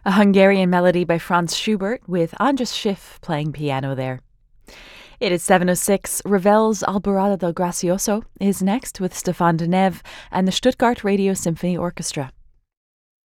A Hungarian melody by Franz Schubert with Andras Schiff playing piano there. It is 7:06. Ravel's Alborada del Gracioso is next with Stefan Deneve and the Stuttgart Radio Symphony Orchestra.